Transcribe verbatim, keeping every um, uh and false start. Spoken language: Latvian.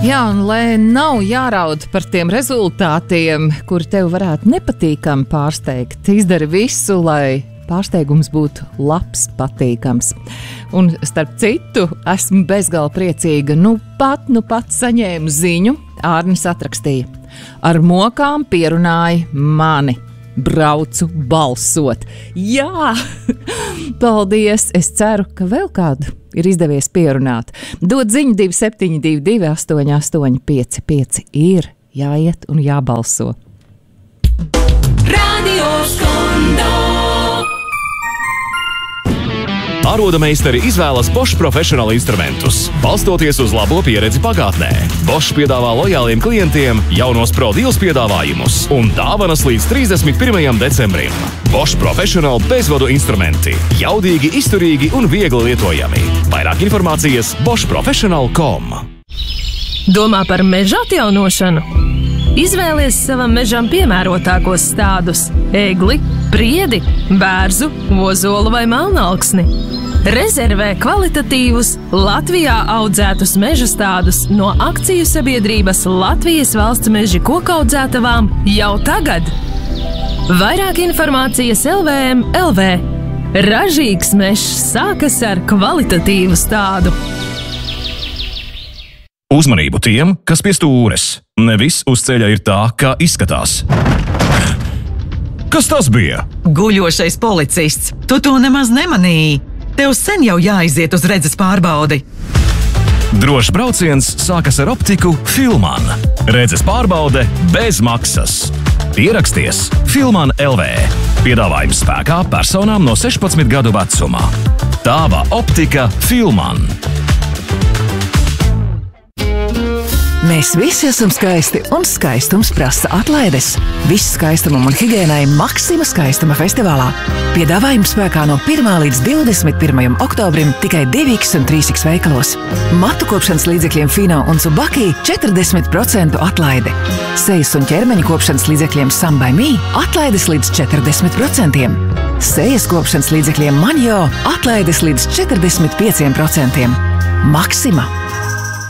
Jā, un lai nav jāraud par tiem rezultātiem, kuri tev varētu nepatīkami pārsteigt, izdari visu, lai pārsteigums būtu labs, patīkams. Un starp citu, esmu bezgalīgi priecīga. Nu pat, nu pat saņēmu ziņu, Ārnis atrakstīja. Ar mokām pierunāja mani. Braucu balsot. Jā! Paldies! Es ceru, ka vēl kādu ir izdevies pierunāt. Dod ziņu divi septiņi divi divi astoņi astoņi pieci pieci. Ir jāiet un jābalso. Radio Skondo. Ārodameistari izvēlas Bosch profesionālu instrumentus, balstoties uz labo pieredzi pagātnē. Bosch piedāvā lojāliem klientiem jaunos Pro Deals piedāvājumus un dāvanas līdz trīsdesmit pirmajam decembrim. Bosch profesionāli bezvadu instrumenti, jaudīgi, izturīgi un viegli lietojami. Vairāk informācijas bosch profesional punkt com. Domā par meža atjaunošanu? Izvēlies savam mežam piemērotākos stādus – egli, priedi, bērzu, ozolu vai melnalksni. Rezervē kvalitatīvus, Latvijā audzētus meža stādus no akciju sabiedrības Latvijas valsts meži kokaudzētavām jau tagad. Vairāk informācijas L V M L V. Ražīgs mežs sākas ar kvalitatīvu stādu. Uzmanību tiem, kas pie stūres. Ne viss uz ceļa ir tā, kā izskatās. Kas tas bija? Guļošais policists. Tu to nemaz nemanīji. Tev sen jau jāiziet uz redzes pārbaudi. Drošs brauciens sākas ar optiku Filman. Redzes pārbaude bez maksas. Ieraksties Filman L V. Piedāvājums spēkā personām no sešpadsmit gadu vecumā. Tava optika Filman. Mēs visi esam skaisti, un skaistums prasa atlaides. Viss skaistumam un higiēnai Maxima skaistuma festivālā. Piedāvājums spēkā no pirmā līdz divdesmit pirmajam oktobrim tikai divi iks un trīs iks veikalos. Matu kopšanas līdzekļiem Fino un Tsubaki četrdesmit procentu atlaide. Sejas un ķermeņa kopšanas līdzekļiem Some by Me atlaides līdz četrdesmit procentiem. Sejas kopšanas līdzekļiem Manjo atlaides līdz četrdesmit pieciem procentiem. Maxima.